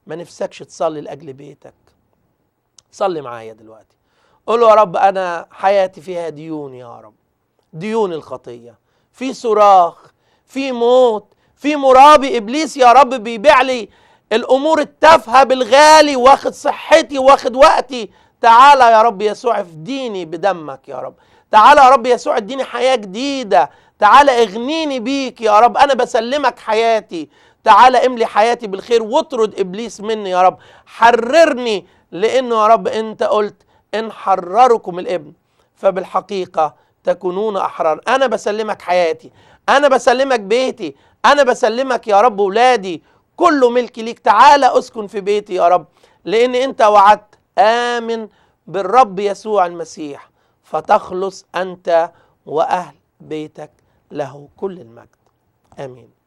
ما نفسكش تصلي لأجل بيتك؟ صلي معايا دلوقتي، قول له يا رب أنا حياتي فيها ديون يا رب، ديون الخطية، في صراخ، في موت، في مرابي إبليس يا رب بيبيع لي الأمور التافهة بالغالي، واخد صحتي واخد وقتي. تعالى يا رب يسوع افديني بدمك يا رب، تعالى يا رب يسوع اديني حياة جديدة، تعالى اغنيني بيك يا رب، أنا بسلمك حياتي، تعالى املي حياتي بالخير واطرد إبليس مني يا رب، حررني، لأنه يا رب أنت قلت إن حرركم الابن فبالحقيقة تكونون أحرار. أنا بسلمك حياتي، أنا بسلمك بيتي، أنا بسلمك يا رب ولادي، كله ملك ليك، تعالى أسكن في بيتي يا رب، لأن أنت وعدت آمن بالرب يسوع المسيح فتخلص أنت وأهل بيتك، له كل المجد. آمين.